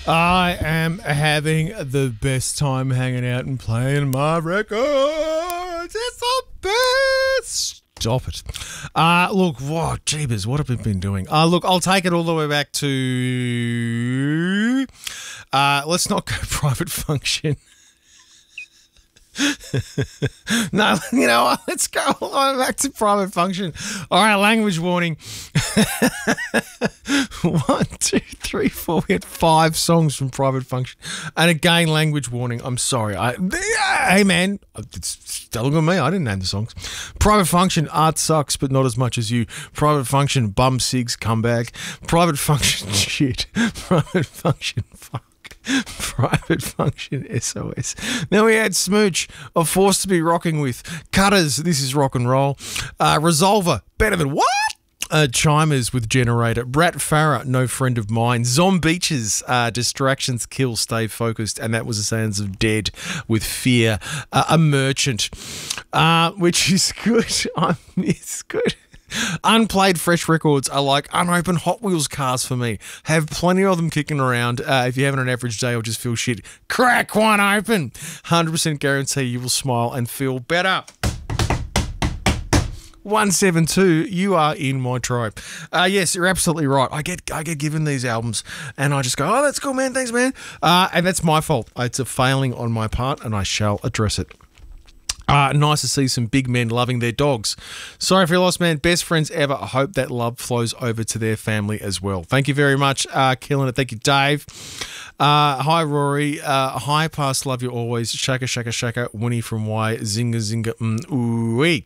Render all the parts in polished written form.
I am having the best time hanging out and playing my records. It's the best. Stop it. Look, whoa, jeebus, what have we been doing? Look, I'll take it all the way back to... let's not go private function. No, you know what? Let's go all the way back to private function. All right, language warning. 1, 2, 3, 4. We had 5 songs from private function. And again, language warning. I'm sorry. Hey, man, it's don't look at me. I didn't name the songs. Private function, art sucks, but not as much as you. Private function, bum sigs, comeback. Private function, shit. Private function, fuck. Private function, SOS. Then we had Smooch, A Force to Be Rocking With. Cutters, This Is Rock and Roll. Resolver, Better Than What? Chimers with Generator. Brat Farah, No Friend of Mine. Zombeaches, Distractions Kill, Stay Focused. And that was the sounds of Dead with Fear. A Merchant, which is good. It's good. Unplayed fresh records are like unopened Hot Wheels cars for me. Have plenty of them kicking around. If you're having an average day or just feel shit, crack one open. 100% guarantee you will smile and feel better. 172, you are in my tribe. Yes, you're absolutely right. I get given these albums and I just go, oh, that's cool, man. Thanks, man. And that's my fault. It's a failing on my part and I shall address it. Nice to see some big men loving their dogs. Sorry for your loss, man. Best friends ever. I hope that love flows over to their family as well. Thank you very much. Killing it. Thank you, Dave. Hi, Rory. Hi, past love you always. Shaka, shaka, shaka. Winnie from Y. Zinga, zinga. Ooh-wee.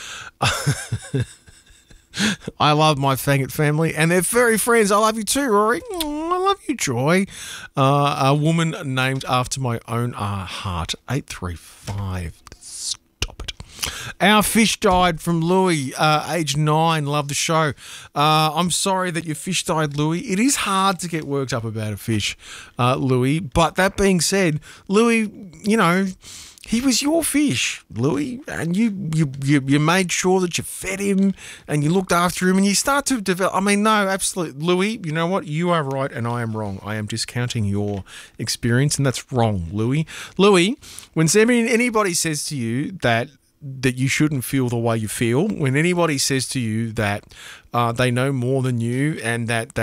I love my faggot family and their furry friends. I love you too, Rory. I love you, Joy. A woman named after my own heart. 835. Our fish died from Louis, age 9. Love the show. I'm sorry that your fish died, Louis. It is hard to get worked up about a fish, Louis. But that being said, Louis, you know, he was your fish, Louis, and you made sure that you fed him and you looked after him and you start to develop. I mean, no, absolutely. Louis, you know what? You are right and I am wrong. I am discounting your experience and that's wrong, Louis. Louis, when anybody says to you that you shouldn't feel the way you feel, when anybody says to you that they know more than you and that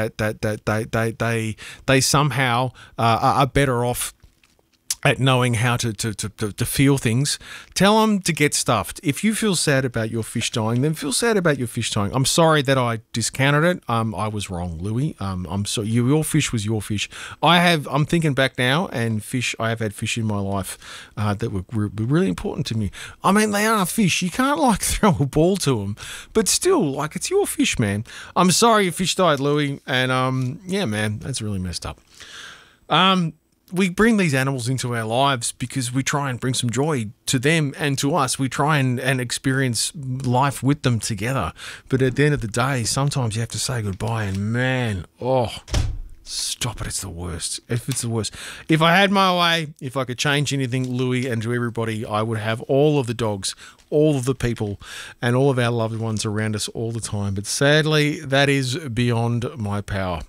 they somehow are better off at knowing how to feel things, tell them to get stuffed. If you feel sad about your fish dying, then feel sad about your fish dying. I'm sorry that I discounted it. I was wrong, Louis. I'm sorry. Your fish was your fish. I'm thinking back now, and I have had fish in my life that were really important to me. I mean, they are fish. You can't like throw a ball to them, but still, like, it's your fish, man. I'm sorry your fish died, Louis, and yeah, man, that's really messed up. We bring these animals into our lives because we try and bring some joy to them and to us. We try and experience life with them together. But at the end of the day, sometimes you have to say goodbye and man, stop it. It's the worst. It's the worst. If I had my way, if I could change anything, Louis, and to everybody, I would have all of the dogs, all of the people, and all of our loved ones around us all the time. But sadly, that is beyond my power.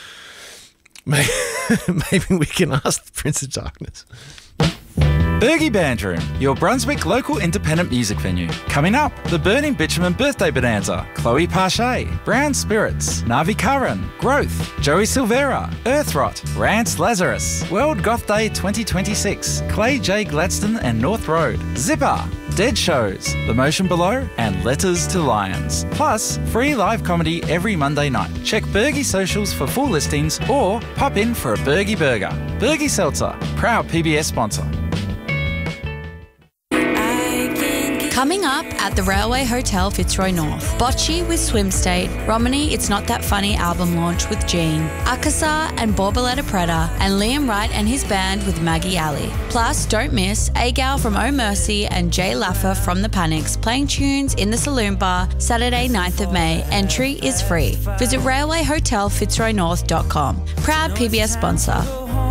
Maybe we can ask the Prince of Darkness. Bergie Band Room, your Brunswick local independent music venue. Coming up, the Burning Bitumen Birthday Bonanza, Chloe Pache, Brown Spirits, Navi Curran, Growth, Joey Silvera, Earthrot, Rance Lazarus, World Goth Day 2026, Clay J. Gladstone and North Road, Zipper, Dead Shows, The Motion Below, and Letters to Lions. Plus, free live comedy every Monday night. Check Bergie socials for full listings or pop in for a Bergie Burger. Bergie Seltzer, proud PBS sponsor. Coming up at the Railway Hotel Fitzroy North, Bocce with Swim State, Romany It's Not That Funny album launch with Gene, Akasa and Borboleta Preda, and Liam Wright and his band with Maggie Alley. Plus, don't miss A-Gal from Oh Mercy and Jay Laffer from The Panics playing tunes in the Saloon Bar Saturday 9th of May. Entry is free. Visit railwayhotelfitzroynorth.com. Proud PBS sponsor.